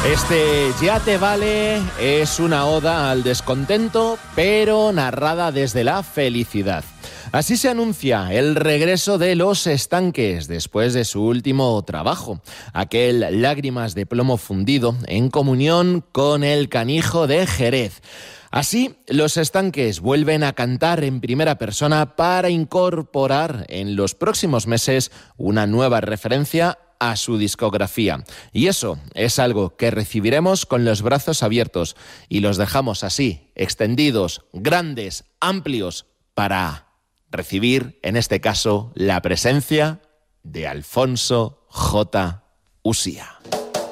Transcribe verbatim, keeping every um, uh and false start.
Este Ya te vale es una oda al descontento, pero narrada desde la felicidad. Así se anuncia el regreso de Los Estanques después de su último trabajo, aquel Lágrimas de plomo fundido en comunión con El canijo de Jerez. Así, Los Estanques vuelven a cantar en primera persona para incorporar en los próximos meses una nueva referencia a su discografía. Y eso es algo que recibiremos con los brazos abiertos y los dejamos así, extendidos, grandes, amplios, para recibir, en este caso, la presencia de Alfonso J. Usía.